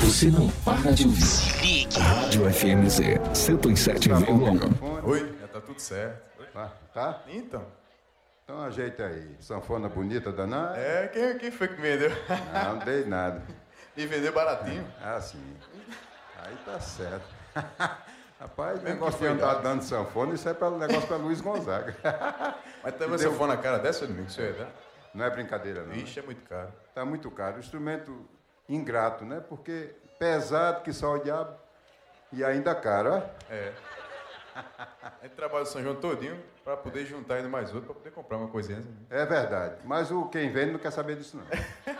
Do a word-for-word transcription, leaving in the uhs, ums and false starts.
Você não para de ouvir. Ligue. Rádio F M Z cento e sete vírgula um. Oi, já tá tudo certo. Tá? Tá? Então. Então ajeita aí. Sanfona bonita, danada. É, quem, quem foi que me vendeu? Não, não dei nada. Me vendeu baratinho. Ah, sim. Aí tá certo. Rapaz, o Mesmo negócio que foi de andar dado. dando sanfona, isso é pelo negócio pra Luiz Gonzaga. Mas também Deu- você for na cara dessa, amigo, que você ia dar? Não é brincadeira, não. Ixi, é muito caro. Tá muito caro. O instrumento ingrato, né? Porque pesado que só o diabo e ainda caro, ó. É. A gente trabalha o São João todinho pra poder juntar ainda mais outro, pra poder comprar uma coisinha. É verdade. Mas o quem vende não quer saber disso, não.